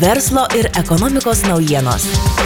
Verslo ir ekonomikos naujienos.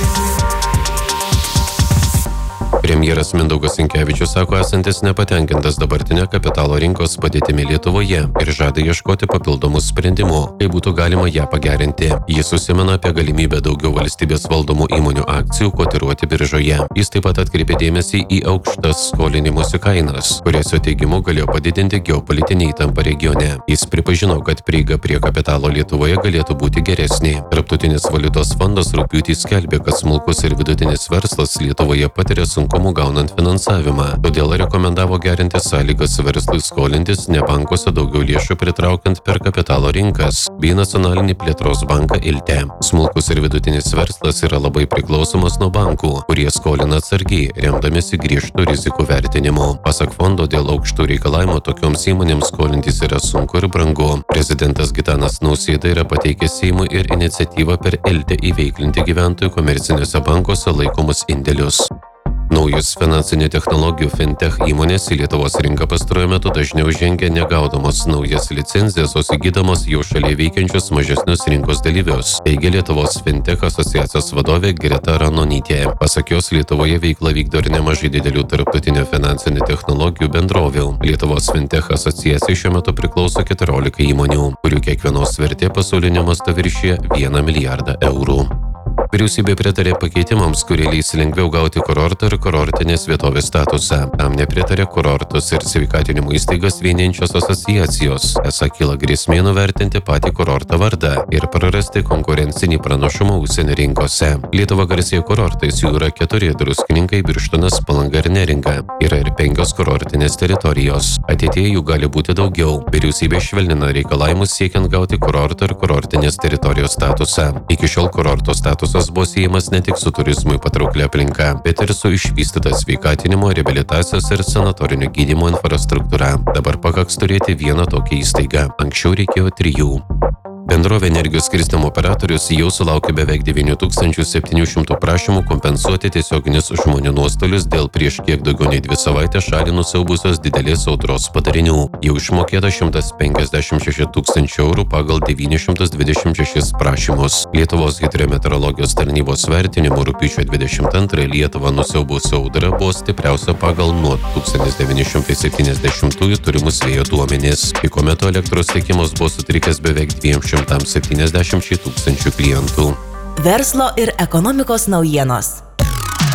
Premjeras Mindaugas Sinkevičius sako esantis nepatenkintas dabartinė kapitalo rinkos padėtimi Lietuvoje ir žada ieškoti papildomų sprendimų, kaip būtų galima ją pagerinti. Jis užsimena apie galimybę daugiau valstybės valdomų įmonių akcijų kotiruoti biržoje. Jis taip pat atkreipė dėmesį į aukštas skolinimosi kainas, kurias jo teigimu galėjo padidinti geopolitinė įtampa regione. Jis pripažino, kad prieiga prie kapitalo Lietuvoje galėtų būti geresnė. Tarptautinis valiutos fondas rugpjūtį skelbė, kad smulkus ir vidutinis verslas Lietuvoje patiria sunkumų gaunant finansavimą, todėl rekomendavo gerinti sąlygas verslui skolintis, ne bankuose daugiau lėšų pritraukiant per kapitalo rinkas bei nacionalinį plėtros banką ILTE. Smulkus ir vidutinis verslas yra labai priklausomas nuo bankų, kurie skolina atsargiai, remdamiesi griežtų rizikų vertinimu. Pasak fondo, dėl aukštų reikalavimų tokioms įmonėms skolintis yra sunku ir brangu. Prezidentas Gitanas Nausėda yra pateikęs Seimui ir iniciatyvą per ILTE įveiklinti gyventojų komerciniuose bankuose laikomus indėlius. Naujos finansinių technologijų fintech įmonės į Lietuvos rinką pastaruoju metu dažniau žengia negaudamos naujas licenzijas, o įgydamos jau šalyje veikiančius mažesnius rinkos dalyvius, teigia Lietuvos fintech asociacijos vadovė Greta Ranonytė. Pasak jos, Lietuvoje veiklą vykdo ir nemažai didelių tarptautinių finansinių technologijų bendrovių. Lietuvos fintech asociacijai šiuo metu priklauso 14 įmonių, kurių kiekvienos vertė pasauliniu mastu viršija 1 milijardą eurų. Vyriausybė pritarė pakeitimams, kurie leis lengviau gauti kurorto ir kurortinės vietovės statusą. Tam nepritarė kurortus ir sveikatinimo įstaigas vienijančios asociacijos. Esą kyla grėsmė nuvertinti patį kurorto vardą ir prarasti konkurencinį pranašumą užsienio rinkose. Lietuva garsėja kurortais, jų yra 4 – Druskininkai, Birštonas, Palanga ir Neringa. Yra ir 5 kurortinės teritorijos. Ateityje jų gali būti daugiau. Vyriausybė švelnina reikalavimus siekiant gauti kurorto ir kurortinės teritorijos statusą. Iki šiol kurorto statusas buvo siejamas ne tik su turizmui patrauklia aplinka, bet ir su išvystyta sveikatinimo, reabilitacijos ir sanatorinio gydymo infrastruktūra. Dabar pakaks turėti vieną tokią įstaigą. Anksčiau reikėjo 3. Bendrovė Energijos skirstymo operatorius jau sulaukė beveik 9700 prašymų kompensuoti tiesioginius žmonių nuostolius dėl prieš kiek daugiau nei 2 savaitės šalį nusiaubusios didelės audros padarinių. Jau išmokėta 156 000 eurų pagal 926 prašymus. Lietuvos hidrometeorologijos tarnybos vertinimu rugpjūčio 22 Lietuvą nusiaubusi audra buvo stipriausia pagal nuo 1970-ųjų turimus vėjo duomenis. Piko metu elektros tiekimas buvo sutrikęs beveik 270 000 klientų. Verslo ir ekonomikos naujienos.